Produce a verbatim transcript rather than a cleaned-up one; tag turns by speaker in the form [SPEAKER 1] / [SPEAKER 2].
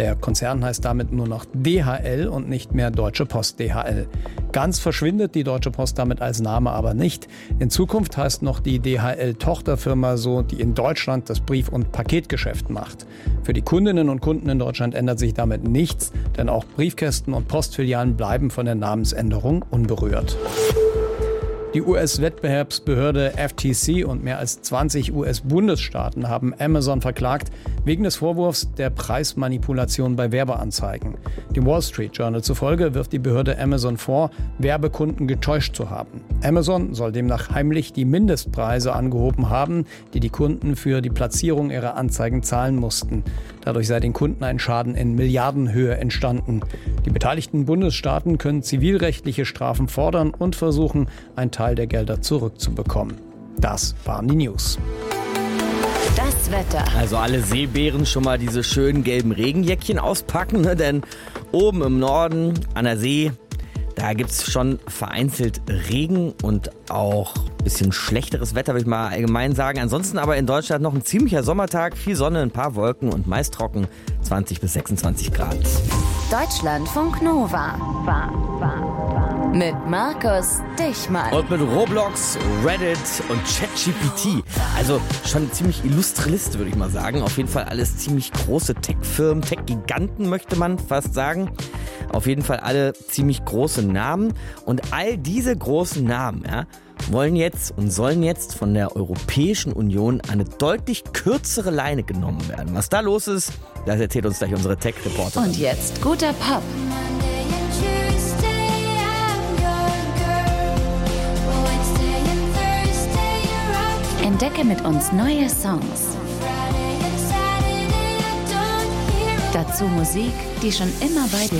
[SPEAKER 1] Der Konzern heißt damit nur noch D H L und nicht mehr Deutsche Post D H L. Ganz verschwindet die Deutsche Post damit als Name aber nicht. In Zukunft heißt noch die D H L-Tochterfirma so, die in Deutschland das Brief- und Paketgeschäft macht. Für die Kundinnen und Kunden in Deutschland ändert sich damit nichts, denn auch Briefkästen und Postfilialen bleiben von der Namensänderung unberührt. Die U S-Wettbewerbsbehörde F T C und mehr als zwanzig U S-Bundesstaaten haben Amazon verklagt wegen des Vorwurfs der Preismanipulation bei Werbeanzeigen. Dem Wall Street Journal zufolge wirft die Behörde Amazon vor, Werbekunden getäuscht zu haben. Amazon soll demnach heimlich die Mindestpreise angehoben haben, die die Kunden für die Platzierung ihrer Anzeigen zahlen mussten. Dadurch sei den Kunden ein Schaden in Milliardenhöhe entstanden. Die beteiligten Bundesstaaten können zivilrechtliche Strafen fordern und versuchen, einen Teil der Gelder zurückzubekommen. Das waren die News.
[SPEAKER 2] Das Wetter.
[SPEAKER 3] Also alle Seebären schon mal diese schönen gelben Regenjäckchen auspacken, ne? Denn oben im Norden an der See, da gibt es schon vereinzelt Regen und auch ein bisschen schlechteres Wetter, würde ich mal allgemein sagen. Ansonsten aber in Deutschland noch ein ziemlicher Sommertag, viel Sonne, ein paar Wolken und meist trocken, zwanzig bis sechsundzwanzig Grad.
[SPEAKER 2] Deutschlandfunk Nova. War, war, war. Mit Markus Dichmann.
[SPEAKER 3] Und mit Roblox, Reddit und ChatGPT. Also schon eine ziemlich illustre Liste, würde ich mal sagen. Auf jeden Fall alles ziemlich große Tech-Firmen, Tech-Giganten möchte man fast sagen. Auf jeden Fall alle ziemlich große Namen. Und all diese großen Namen, ja, wollen jetzt und sollen jetzt von der Europäischen Union eine deutlich kürzere Leine genommen werden. Was da los ist, das erzählt uns gleich unsere Tech-Reporterin.
[SPEAKER 2] Und jetzt guter Pop. Entdecke mit uns neue Songs. Dazu Musik, die schon immer bei dir